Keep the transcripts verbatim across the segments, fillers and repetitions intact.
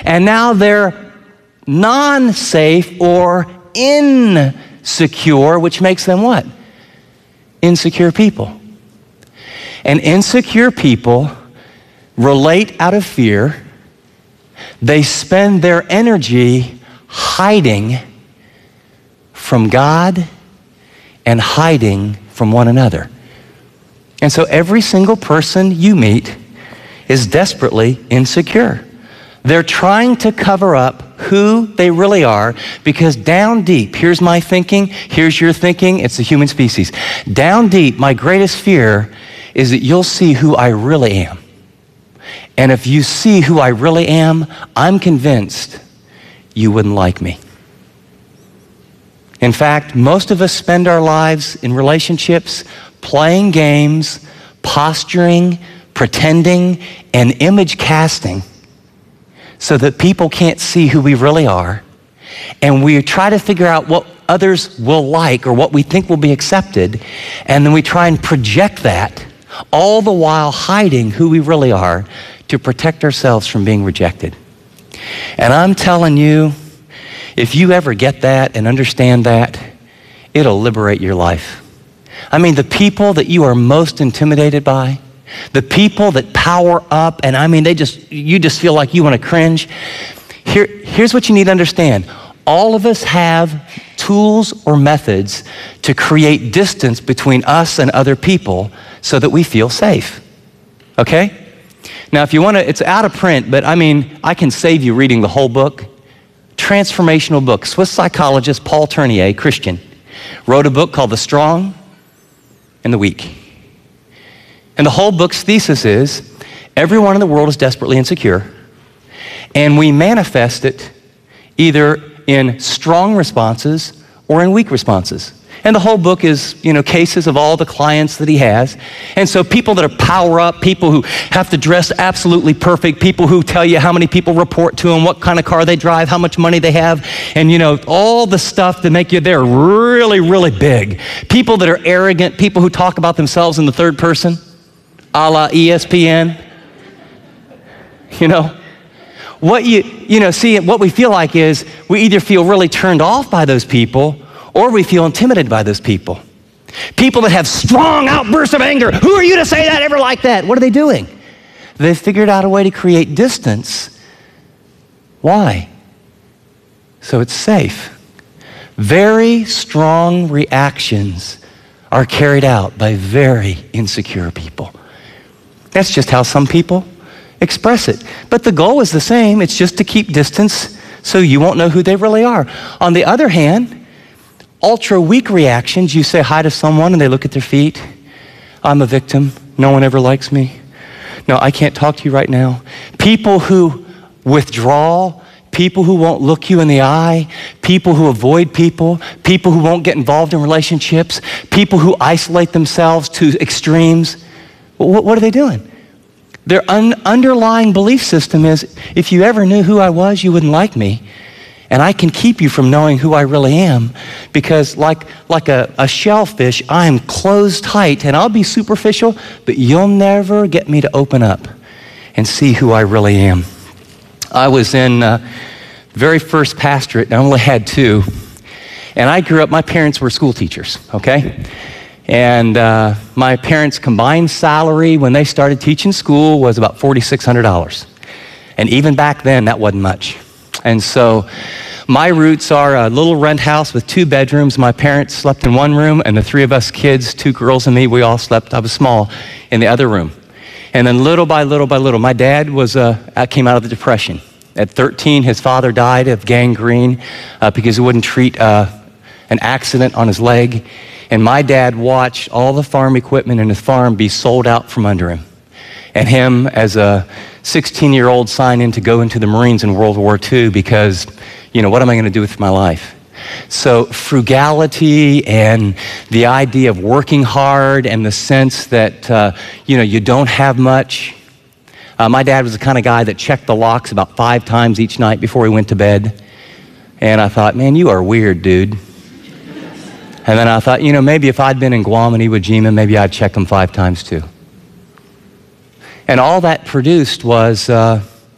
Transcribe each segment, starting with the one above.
And now they're non-safe or insecure, which makes them what? Insecure people. And insecure people relate out of fear. They spend their energy hiding from God and hiding from one another. And so every single person you meet is desperately insecure. They're trying to cover up who they really are because down deep, here's my thinking, here's your thinking, it's the human species. Down deep, my greatest fear is that you'll see who I really am. And if you see who I really am, I'm convinced you wouldn't like me. In fact, most of us spend our lives in relationships playing games, posturing, pretending, and image casting so that people can't see who we really are. And we try to figure out what others will like or what we think will be accepted. And then we try and project that, all the while hiding who we really are to protect ourselves from being rejected. And I'm telling you, if you ever get that and understand that, it'll liberate your life. I mean, the people that you are most intimidated by, the people that power up, and I mean, they just, you just feel like you want to cringe. Here, here's what you need to understand. All of us have tools or methods to create distance between us and other people so that we feel safe, okay? Now, if you want to, it's out of print, but I mean, I can save you reading the whole book. Transformational book. Swiss psychologist Paul Tournier, Christian, wrote a book called The Strong and the Weak. And the whole book's thesis is everyone in the world is desperately insecure, and we manifest it either in strong responses or in weak responses. And the whole book is, you know, cases of all the clients that he has. And so people that are power up, people who have to dress absolutely perfect, people who tell you how many people report to them, what kind of car they drive, how much money they have, and you know, all the stuff that make you, they're really, really big. People that are arrogant, people who talk about themselves in the third person, a la E S P N. You know, what you, you know, see, what we feel like is we either feel really turned off by those people or we feel intimidated by those people. People that have strong outbursts of anger. Who are you to say that ever like that? What are they doing? They've figured out a way to create distance. Why? So it's safe. Very strong reactions are carried out by very insecure people. That's just how some people express it. But the goal is the same. It's just to keep distance so you won't know who they really are. On the other hand, ultra weak reactions, you say hi to someone and they look at their feet. I'm a victim. No one ever likes me. No, I can't talk to you right now. People who withdraw, people who won't look you in the eye, people who avoid people, people who won't get involved in relationships, people who isolate themselves to extremes. What, what are they doing? Their un- underlying belief system is, if you ever knew who I was, you wouldn't like me. And I can keep you from knowing who I really am because like, like a, a shellfish, I am closed tight and I'll be superficial, but you'll never get me to open up and see who I really am. I was in uh, the very first pastorate, and I only had two, and I grew up, my parents were school teachers, okay? And uh, my parents' combined salary when they started teaching school was about four thousand six hundred dollars. And even back then, that wasn't much. And so my roots are a little rent house with two bedrooms. My parents slept in one room, and the three of us kids, two girls and me, we all slept, I was small, in the other room. And then little by little by little, my dad was uh, came out of the Depression. At thirteen, his father died of gangrene uh, because he wouldn't treat uh, an accident on his leg. And my dad watched all the farm equipment in his farm be sold out from under him. And him, as a sixteen-year-old, sign in to go into the Marines in World War Two because, you know, what am I going to do with my life? So frugality and the idea of working hard and the sense that, uh, you know, you don't have much. Uh, my dad was the kind of guy that checked the locks about five times each night before he went to bed. And I thought, man, you are weird, dude. And then I thought, you know, maybe if I'd been in Guam and Iwo Jima, maybe I'd check them five times too. And all that produced was uh,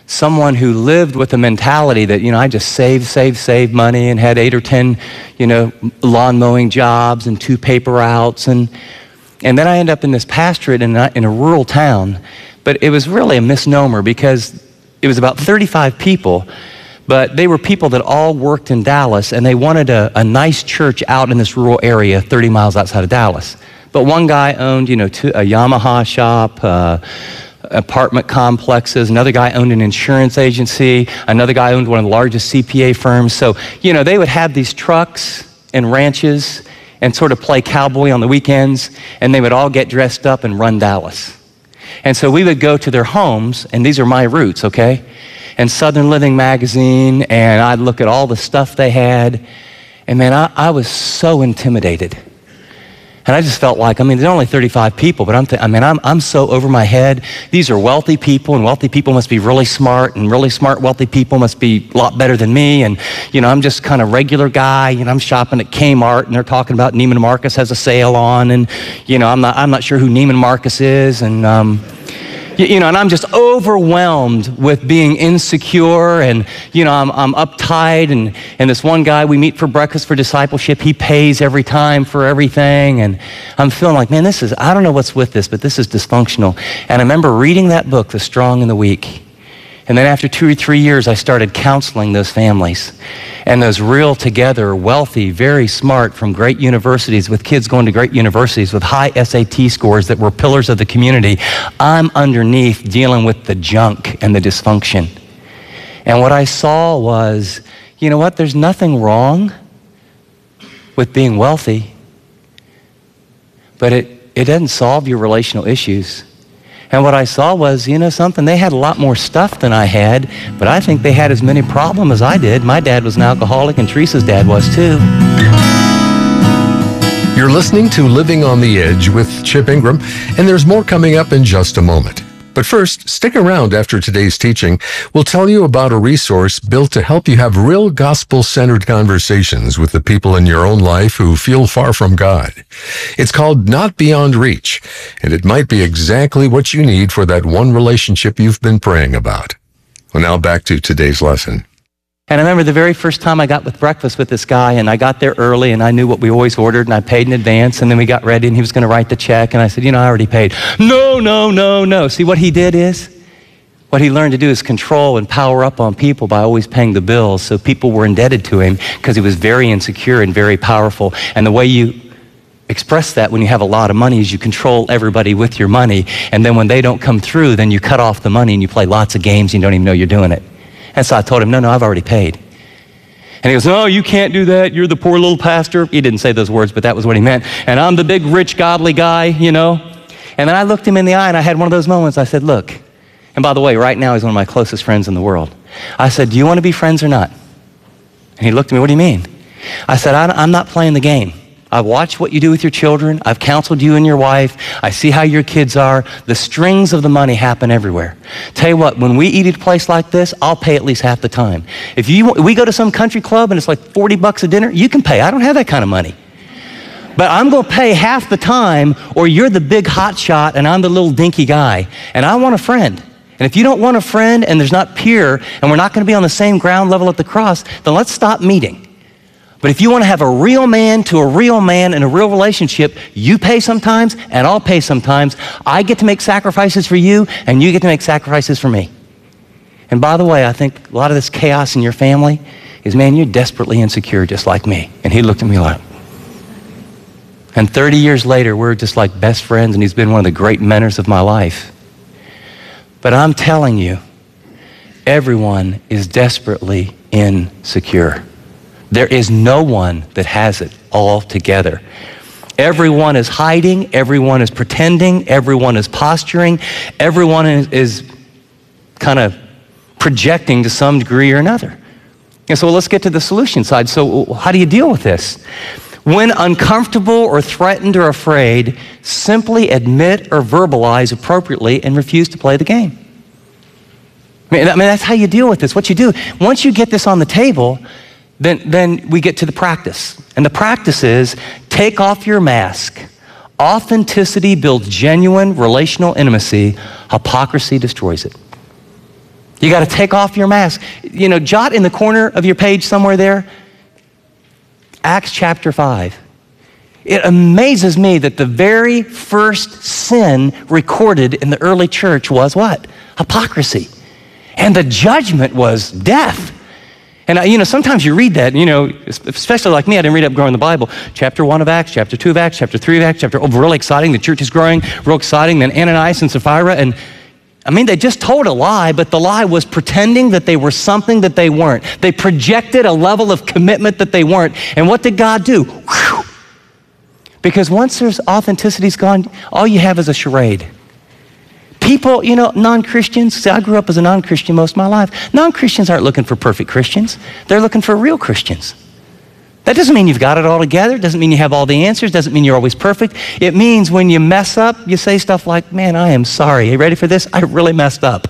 someone who lived with a mentality that, you know, I just saved, saved, saved money and had eight or ten, you know, lawn mowing jobs and two paper routes. And, and then I ended up in this pastorate in a, in a rural town. But it was really a misnomer because it was about thirty-five people, but they were people that all worked in Dallas, and they wanted a, a nice church out in this rural area thirty miles outside of Dallas. But one guy owned, you know, two, a Yamaha shop, uh, apartment complexes. Another guy owned an insurance agency. Another guy owned one of the largest C P A firms. So, you know, they would have these trucks and ranches and sort of play cowboy on the weekends, and they would all get dressed up and run Dallas. And so we would go to their homes, and these are my roots, okay? And Southern Living magazine, and I'd look at all the stuff they had, and man, I, I was so intimidated. And I just felt like, I mean, there's only thirty-five people, but I'm, th- I mean, I'm, I'm so over my head. These are wealthy people, and wealthy people must be really smart, and really smart, wealthy people must be a lot better than me. And, you know, I'm just kind of regular guy, and I'm shopping at Kmart, and they're talking about Neiman Marcus has a sale on, and, you know, I'm not, I'm not sure who Neiman Marcus is, and, um, you know, and I'm just overwhelmed with being insecure, and, you know, I'm, I'm uptight, and, and this one guy we meet for breakfast for discipleship, he pays every time for everything, and I'm feeling like, man, this is, I don't know what's with this, but this is dysfunctional. And I remember reading that book, The Strong and the Weak, and then after two or three years, I started counseling those families, and those real together, wealthy, very smart, from great universities, with kids going to great universities with high S A T scores that were pillars of the community. I'm underneath dealing with the junk and the dysfunction. And what I saw was, you know what, there's nothing wrong with being wealthy, but it, it doesn't solve your relational issues. And what I saw was, you know something, they had a lot more stuff than I had, but I think they had as many problems as I did. My dad was an alcoholic, and Teresa's dad was too. You're listening to Living on the Edge with Chip Ingram, and there's more coming up in just a moment. But first, stick around after today's teaching. We'll tell you about a resource built to help you have real gospel-centered conversations with the people in your own life who feel far from God. It's called Not Beyond Reach, and it might be exactly what you need for that one relationship you've been praying about. Well, now back to today's lesson. And I remember the very first time I got with breakfast with this guy, and I got there early, and I knew what we always ordered, and I paid in advance, and then we got ready, and he was going to write the check, and I said, you know, I already paid. No, no, no, no. See, what he did is, what he learned to do is control and power up on people by always paying the bills, so people were indebted to him because he was very insecure and very powerful. And the way you express that when you have a lot of money is you control everybody with your money, and then when they don't come through, then you cut off the money, and you play lots of games, and you don't even know you're doing it. And so I told him, no, no, I've already paid. And he goes, no, you can't do that. You're the poor little pastor. He didn't say those words, but that was what he meant. And I'm the big, rich, godly guy, you know. And then I looked him in the eye, and I had one of those moments. I said, look, and by the way, right now he's one of my closest friends in the world. I said, do you want to be friends or not? And he looked at me, what do you mean? I said, I'm not playing the game. I've watched what you do with your children. I've counseled you and your wife. I see how your kids are. The strings of the money happen everywhere. Tell you what, when we eat at a place like this, I'll pay at least half the time. If you we go to some country club and it's like forty bucks a dinner, you can pay. I don't have that kind of money. But I'm going to pay half the time, or you're the big hot shot and I'm the little dinky guy. And I want a friend. And if you don't want a friend and there's not peer and we're not going to be on the same ground level at the cross, then let's stop meeting. But if you want to have a real man to a real man in a real relationship, you pay sometimes and I'll pay sometimes. I get to make sacrifices for you and you get to make sacrifices for me. And by the way, I think a lot of this chaos in your family is, man, you're desperately insecure just like me. And he looked at me like, and thirty years later, we're just like best friends, and he's been one of the great mentors of my life. But I'm telling you, everyone is desperately insecure. There is no one that has it all together. Everyone is hiding, everyone is pretending, everyone is posturing, everyone is, is kind of projecting to some degree or another. And so let's get to the solution side. So how do you deal with this? When uncomfortable or threatened or afraid, simply admit or verbalize appropriately and refuse to play the game. I mean, I mean that's how you deal with this. What you do, once you get this on the table, Then, then we get to the practice. And the practice is, take off your mask. Authenticity builds genuine relational intimacy. Hypocrisy destroys it. You got to take off your mask. You know, jot in the corner of your page somewhere there, Acts chapter five. It amazes me that the very first sin recorded in the early church was what? Hypocrisy. And the judgment was death. And, you know, sometimes you read that, you know, especially like me, I didn't read up growing the Bible. Chapter one of Acts, chapter two of Acts, chapter three of Acts, chapter, oh, really exciting. The church is growing, real exciting. Then Ananias and Sapphira, and I mean, they just told a lie, but the lie was pretending that they were something that they weren't. They projected a level of commitment that they weren't. And what did God do? Whew. Because once there's authenticity's gone, all you have is a charade. People, you know, non-Christians, see, I grew up as a non-Christian most of my life. Non-Christians aren't looking for perfect Christians. They're looking for real Christians. That doesn't mean you've got it all together. Doesn't mean you have all the answers. Doesn't mean you're always perfect. It means when you mess up, you say stuff like, man, I am sorry. Are you ready for this? I really messed up.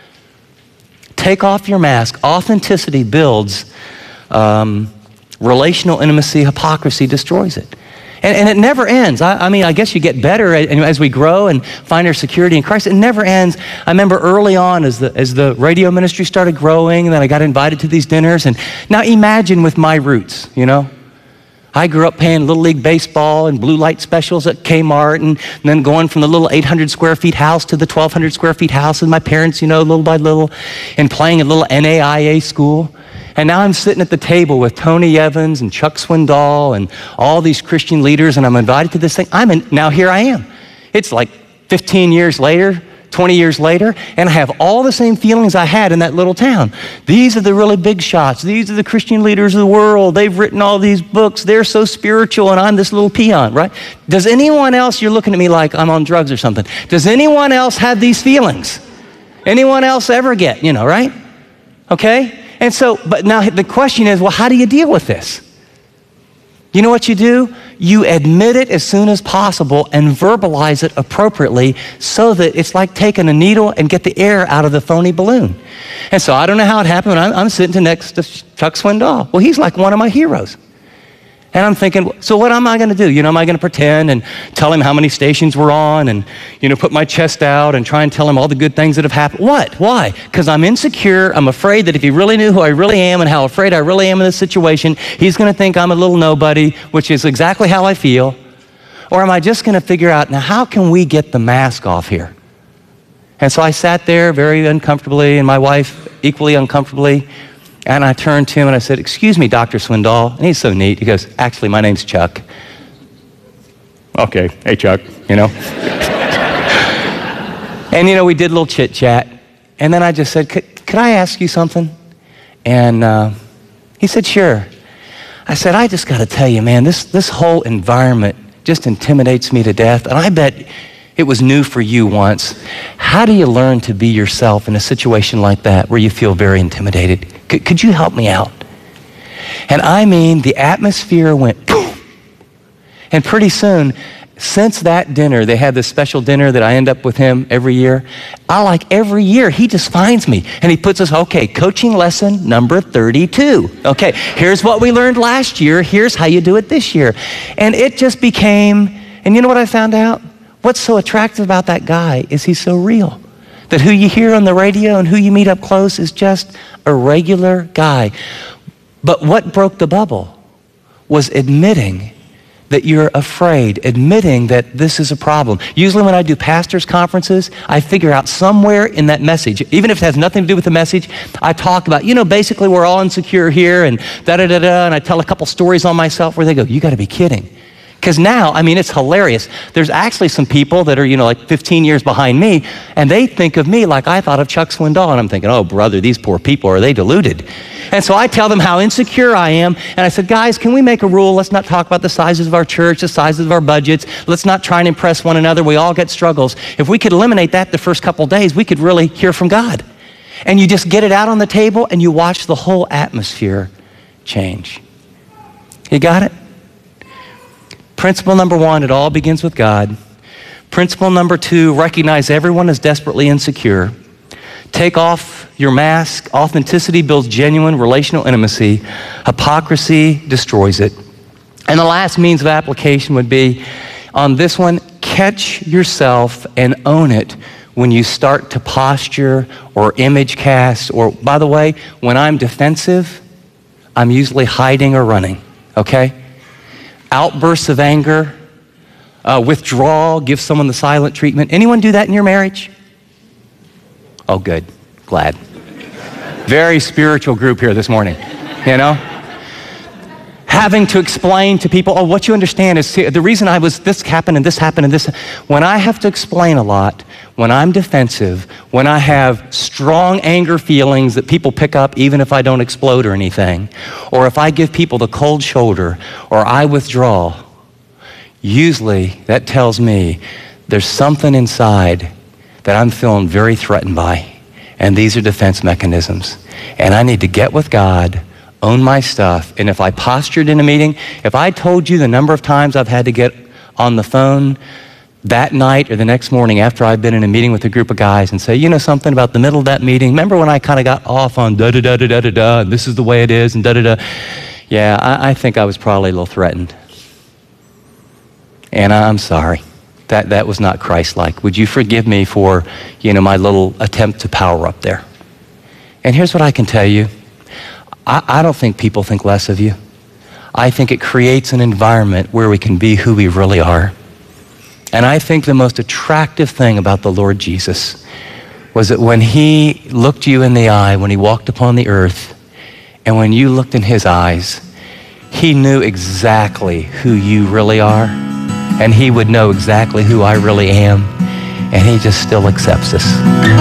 Take off your mask. Authenticity builds um, relational intimacy. Hypocrisy destroys it. And, and it never ends. I, I mean, I guess you get better as we grow and find our security in Christ. It never ends. I remember early on as the, as the radio ministry started growing, and then I got invited to these dinners. And now imagine with my roots, you know. I grew up playing Little League Baseball and blue light specials at Kmart, and, and then going from the little eight hundred square feet house to the twelve hundred square feet house with my parents, you know, little by little, and playing at little N A I A school. And now I'm sitting at the table with Tony Evans and Chuck Swindoll and all these Christian leaders, and I'm invited to this thing. I'm in, now here I am. It's like fifteen years later, twenty years later, and I have all the same feelings I had in that little town. These are the really big shots. These are the Christian leaders of the world. They've written all these books. They're so spiritual, and I'm this little peon, right? Does anyone else, you're looking at me like I'm on drugs or something. Does anyone else have these feelings? Anyone else ever get, you know, right? Okay? And so, but now the question is, well, how do you deal with this? You know what you do? You admit it as soon as possible and verbalize it appropriately so that it's like taking a needle and get the air out of the phony balloon. And so I don't know how it happened, but I'm, I'm sitting next to Chuck Swindoll. Well, he's like one of my heroes. And I'm thinking, so what am I going to do? You know, am I going to pretend and tell him how many stations we're on and, you know, put my chest out and try and tell him all the good things that have happened? What? Why? Because I'm insecure. I'm afraid that if he really knew who I really am and how afraid I really am in this situation, he's going to think I'm a little nobody, which is exactly how I feel. Or am I just going to figure out, now, how can we get the mask off here? And so I sat there very uncomfortably, and my wife equally uncomfortably. And I turned to him and I said, excuse me, Doctor Swindoll. And he's so neat. He goes, actually, my name's Chuck. Okay, hey, Chuck, you know. And, you know, we did a little chit chat. And then I just said, could I ask you something? And uh, he said, sure. I said, I just got to tell you, man, this, this whole environment just intimidates me to death. And I bet it was new for you once. How do you learn to be yourself in a situation like that where you feel very intimidated? Could, could you help me out? And I mean, the atmosphere went boom. And pretty soon, since that dinner, they had this special dinner that I end up with him every year. I like every year, he just finds me and he puts us, okay, coaching lesson number thirty-two. Okay, here's what we learned last year. Here's how you do it this year. And it just became, and you know what I found out? What's so attractive about that guy is he's so real. That who you hear on the radio and who you meet up close is just a regular guy. But what broke the bubble was admitting that you're afraid, admitting that this is a problem. Usually when I do pastors' conferences, I figure out somewhere in that message, even if it has nothing to do with the message, I talk about, you know, basically we're all insecure here and da-da-da-da, and I tell a couple stories on myself where they go, you gotta be kidding. Because now, I mean, it's hilarious. There's actually some people that are, you know, like fifteen years behind me, and they think of me like I thought of Chuck Swindoll, and I'm thinking, oh, brother, these poor people, are they deluded? And so I tell them how insecure I am, and I said, guys, can we make a rule? Let's not talk about the sizes of our church, the sizes of our budgets. Let's not try and impress one another. We all get struggles. If we could eliminate that the first couple days, we could really hear from God. And you just get it out on the table, and you watch the whole atmosphere change. You got it? Principle number one, it all begins with God. Principle number two, recognize everyone is desperately insecure. Take off your mask. Authenticity builds genuine relational intimacy. Hypocrisy destroys it. And the last means of application would be, on this one, catch yourself and own it when you start to posture or image cast, or, by the way, when I'm defensive, I'm usually hiding or running, okay? Outbursts of anger, uh, withdrawal, give someone the silent treatment. Anyone do that in your marriage? Oh, good, glad. Very spiritual group here this morning, you know? Having to explain to people, oh, what you understand is, see, the reason I was, this happened and this happened and this, when I have to explain a lot, when I'm defensive, when I have strong anger feelings that people pick up even if I don't explode or anything, or if I give people the cold shoulder, or I withdraw, usually that tells me there's something inside that I'm feeling very threatened by, and these are defense mechanisms. And I need to get with God, own my stuff, and if I postured in a meeting, if I told you the number of times I've had to get on the phone that night or the next morning after I've been in a meeting with a group of guys and say, you know something about the middle of that meeting, remember when I kind of got off on da-da-da-da-da-da, and this is the way it is, and da-da-da. Yeah, I, I think I was probably a little threatened. And I'm sorry. That, that was not Christ-like. Would you forgive me for, you know, my little attempt to power up there? And here's what I can tell you. I, I don't think people think less of you. I think it creates an environment where we can be who we really are. And I think the most attractive thing about the Lord Jesus was that when he looked you in the eye, when he walked upon the earth, and when you looked in his eyes, he knew exactly who you really are, and he would know exactly who I really am, and he just still accepts us.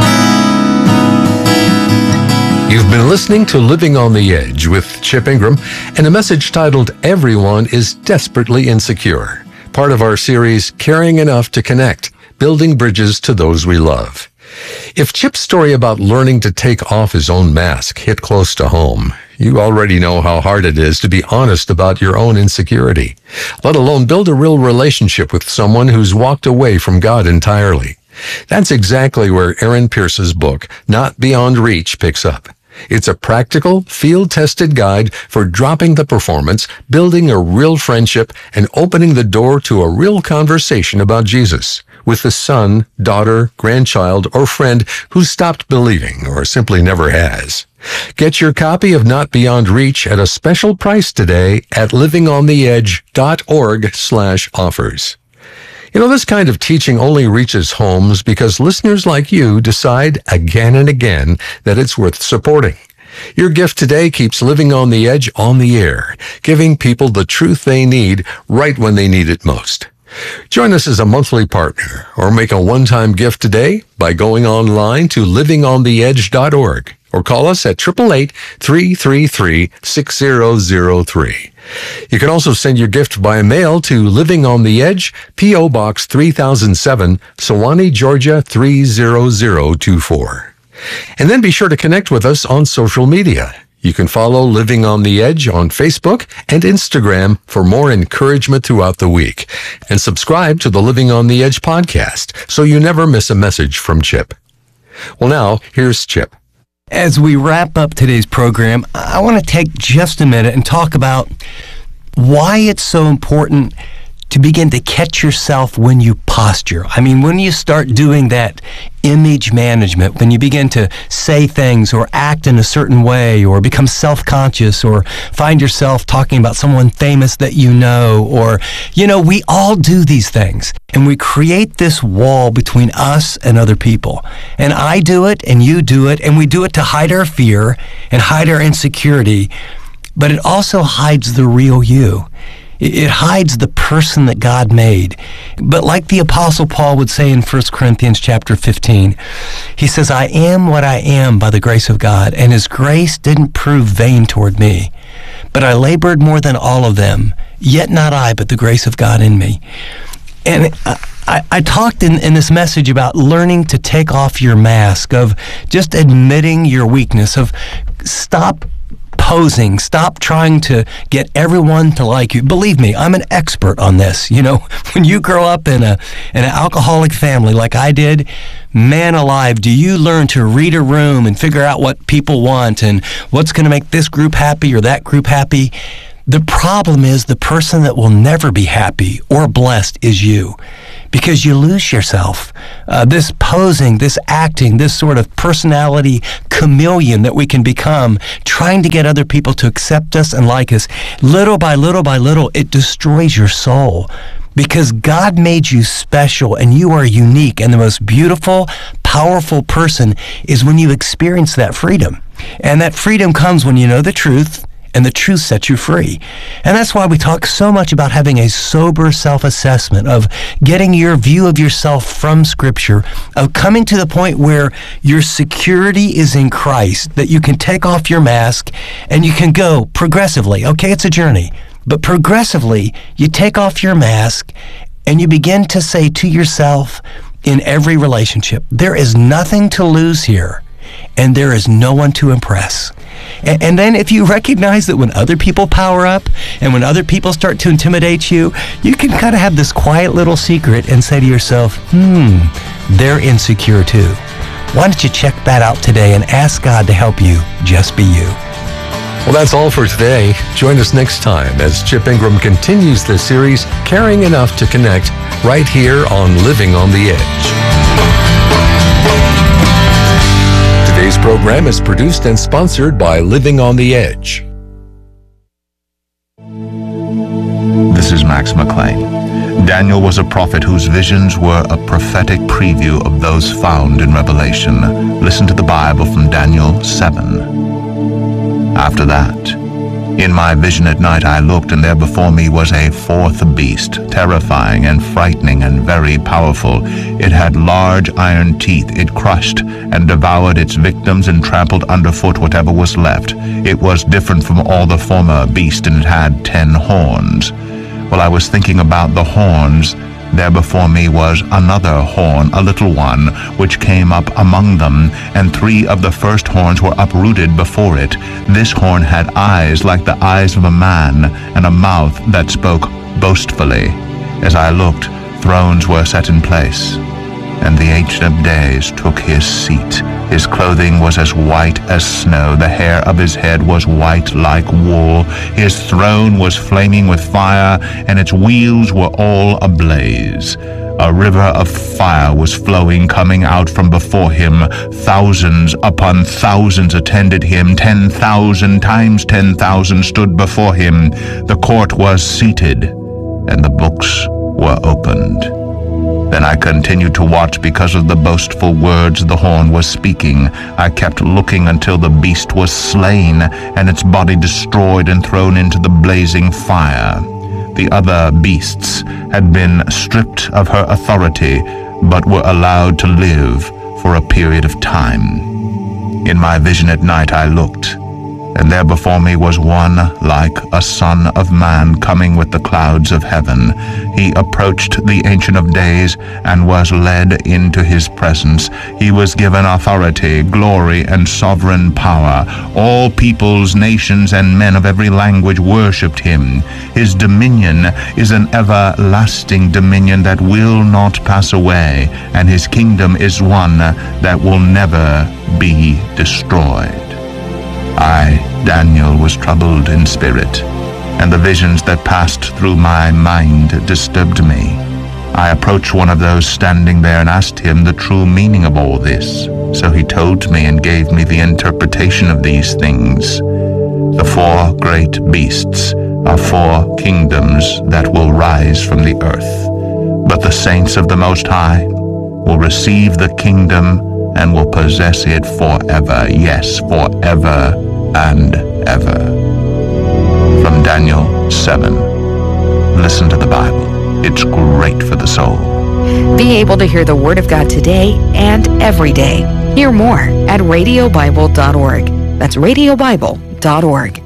You've been listening to Living on the Edge with Chip Ingram and a message titled Everyone is Desperately Insecure, part of our series Caring Enough to Connect, Building Bridges to Those We Love. If Chip's story about learning to take off his own mask hit close to home, you already know how hard it is to be honest about your own insecurity, let alone build a real relationship with someone who's walked away from God entirely. That's exactly where Aaron Pierce's book, Not Beyond Reach, picks up. It's a practical, field-tested guide for dropping the performance, building a real friendship, and opening the door to a real conversation about Jesus with the son, daughter, grandchild, or friend who stopped believing or simply never has. Get your copy of Not Beyond Reach at a special price today at livingontheedge.org slash offers. You know, this kind of teaching only reaches homes because listeners like you decide again and again that it's worth supporting. Your gift today keeps Living on the Edge on the air, giving people the truth they need right when they need it most. Join us as a monthly partner or make a one-time gift today by going online to living on the edge dot org or call us at eight eight eight, three three three, six zero zero three. You can also send your gift by mail to Living on the Edge, P O Box three thousand seven, Sewanee, Georgia three zero zero two four. And then be sure to connect with us on social media. You can follow Living on the Edge on Facebook and Instagram for more encouragement throughout the week. And subscribe to the Living on the Edge podcast so you never miss a message from Chip. Well, now, here's Chip. As we wrap up today's program, I want to take just a minute and talk about why it's so important to begin to catch yourself when you posture. I mean, when you start doing that image management, when you begin to say things or act in a certain way or become self-conscious or find yourself talking about someone famous that you know, or, you know, we all do these things and we create this wall between us and other people. And I do it and you do it, and we do it to hide our fear and hide our insecurity, but it also hides the real you. It hides the person that God made. But like the Apostle Paul would say in First Corinthians chapter fifteen, he says, I am what I am by the grace of God, and his grace didn't prove vain toward me. But I labored more than all of them, yet not I, but the grace of God in me. And I, I talked in, in this message about learning to take off your mask, of just admitting your weakness, of stop posing, stop trying to get everyone to like you. Believe me, I'm an expert on this. You know, when you grow up in a in an alcoholic family like I did, man alive, do you learn to read a room and figure out what people want and what's going to make this group happy or that group happy? The problem is the person that will never be happy or blessed is you, because you lose yourself. Uh, this posing, this acting, this sort of personality chameleon that we can become, trying to get other people to accept us and like us, little by little by little, it destroys your soul. Because God made you special and you are unique, and the most beautiful, powerful person is when you experience that freedom. And that freedom comes when you know the truth, and the truth sets you free. And that's why we talk so much about having a sober self-assessment, of getting your view of yourself from Scripture, of coming to the point where your security is in Christ, that you can take off your mask and you can go progressively. Okay, it's a journey. But progressively, you take off your mask and you begin to say to yourself in every relationship, there is nothing to lose here, and there is no one to impress. And, and then if you recognize that when other people power up and when other people start to intimidate you, you can kind of have this quiet little secret and say to yourself, hmm, they're insecure too. Why don't you check that out today and ask God to help you just be you. Well, that's all for today. Join us next time as Chip Ingram continues the series, Caring Enough to Connect, right here on Living on the Edge. Today's program is produced and sponsored by Living on the Edge. This is Max McLean. Daniel was a prophet whose visions were a prophetic preview of those found in Revelation. Listen to the Bible from Daniel seven. After that, in my vision at night I looked, and there before me was a fourth beast, terrifying and frightening and very powerful. It had large iron teeth. It crushed and devoured its victims and trampled underfoot whatever was left. It was different from all the former beasts, and it had ten horns. While I was thinking about the horns, there before me was another horn, a little one, which came up among them, and three of the first horns were uprooted before it. This horn had eyes like the eyes of a man, and a mouth that spoke boastfully. As I looked, thrones were set in place, and the Ancient of Days took his seat. His clothing was as white as snow. The hair of his head was white like wool. His throne was flaming with fire, and its wheels were all ablaze. A river of fire was flowing, coming out from before him. Thousands upon thousands attended him. Ten thousand times ten thousand stood before him. The court was seated, and the books were opened. Then I continued to watch because of the boastful words the horn was speaking. I kept looking until the beast was slain, and its body destroyed and thrown into the blazing fire. The other beasts had been stripped of her authority, but were allowed to live for a period of time. In my vision at night I looked, and there before me was one like a son of man coming with the clouds of heaven. He approached the Ancient of Days and was led into his presence. He was given authority, glory, and sovereign power. All peoples, nations, and men of every language worshipped him. His dominion is an everlasting dominion that will not pass away, and his kingdom is one that will never be destroyed. I, Daniel, was troubled in spirit, and the visions that passed through my mind disturbed me. I approached one of those standing there and asked him the true meaning of all this. So he told me and gave me the interpretation of these things. The four great beasts are four kingdoms that will rise from the earth, but the saints of the Most High will receive the kingdom and will possess it forever, yes, forever and ever. From Daniel seven. Listen to the Bible. It's great for the soul. Be able to hear the Word of God today and every day. Hear more at radio bible dot org. That's radio bible dot org.